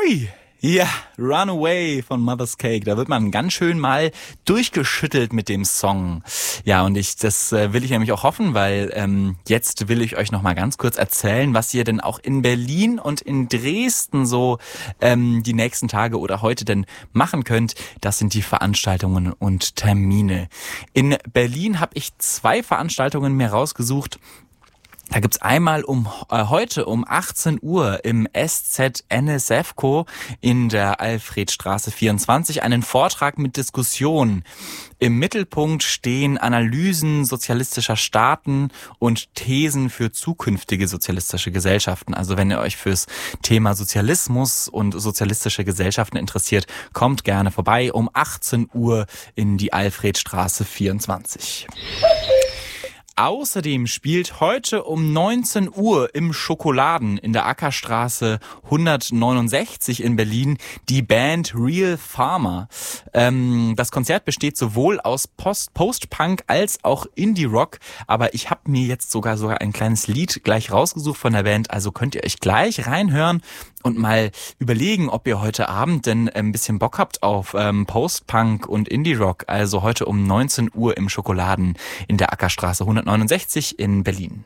Hui. Ja, Runaway von Mother's Cake. Da wird man ganz schön mal durchgeschüttelt mit dem Song. Ja, und das will ich nämlich auch hoffen, weil jetzt will ich euch noch mal ganz kurz erzählen, was ihr denn auch in Berlin und in Dresden so die nächsten Tage oder heute denn machen könnt. Das sind die Veranstaltungen und Termine. In Berlin habe ich 2 Veranstaltungen mir rausgesucht. Da gibt's einmal heute um 18 Uhr im SZ NSFCO in der Alfredstraße 24 einen Vortrag mit Diskussion. Im Mittelpunkt stehen Analysen sozialistischer Staaten und Thesen für zukünftige sozialistische Gesellschaften. Also wenn ihr euch fürs Thema Sozialismus und sozialistische Gesellschaften interessiert, kommt gerne vorbei um 18 Uhr in die Alfredstraße 24. Außerdem spielt heute um 19 Uhr im Schokoladen in der Ackerstraße 169 in Berlin die Band Real Farmer. Das Konzert besteht sowohl aus Post-Punk als auch Indie-Rock, aber ich habe mir jetzt sogar ein kleines Lied gleich rausgesucht von der Band, also könnt ihr euch gleich reinhören und mal überlegen, ob ihr heute Abend denn ein bisschen Bock habt auf Post-Punk und Indie-Rock. Also heute um 19 Uhr im Schokoladen in der Ackerstraße 169 in Berlin.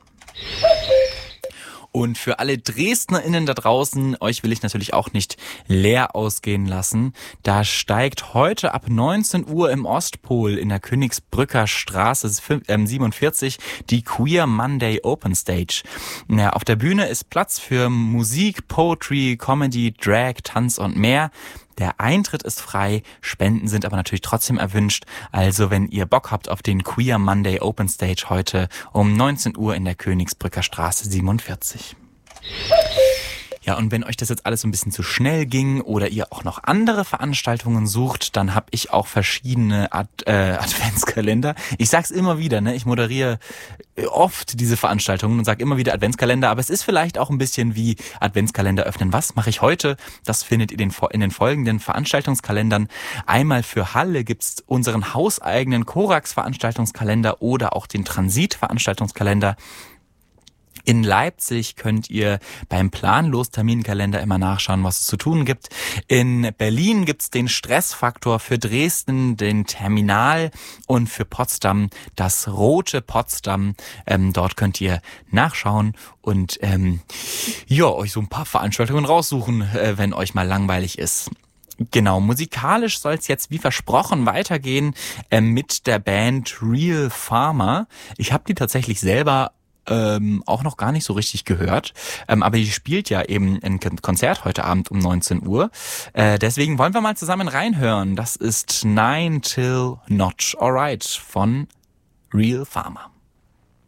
Und für alle DresdnerInnen da draußen, euch will ich natürlich auch nicht leer ausgehen lassen. Da steigt heute ab 19 Uhr im Ostpol in der Königsbrücker Straße 47 die Queer Monday Open Stage. Ja, auf der Bühne ist Platz für Musik, Poetry, Comedy, Drag, Tanz und mehr. Der Eintritt ist frei, Spenden sind aber natürlich trotzdem erwünscht. Also wenn ihr Bock habt auf den Queer Monday Open Stage heute um 19 Uhr in der Königsbrücker Straße 47. Ja, und wenn euch das jetzt alles so ein bisschen zu schnell ging oder ihr auch noch andere Veranstaltungen sucht, dann habe ich auch verschiedene Adventskalender. Ich sag's immer wieder, ne? Ich moderiere oft diese Veranstaltungen und sage immer wieder Adventskalender, aber es ist vielleicht auch ein bisschen wie Adventskalender öffnen. Was mache ich heute? Das findet ihr in den folgenden Veranstaltungskalendern. Einmal für Halle gibt's unseren hauseigenen Korax-Veranstaltungskalender oder auch den Transit-Veranstaltungskalender. In Leipzig könnt ihr beim Planlos-Terminkalender immer nachschauen, was es zu tun gibt. In Berlin gibt's den Stressfaktor, für Dresden den Terminal und für Potsdam das Rote Potsdam. Dort könnt ihr nachschauen und euch so ein paar Veranstaltungen raussuchen, wenn euch mal langweilig ist. Genau, musikalisch soll es jetzt wie versprochen weitergehen mit der Band Real Farmer. Ich habe die tatsächlich selber auch noch gar nicht so richtig gehört. Aber die spielt ja eben ein Konzert heute Abend um 19 Uhr. Deswegen wollen wir mal zusammen reinhören. Das ist 9 Till Not Alright von Real Farmer.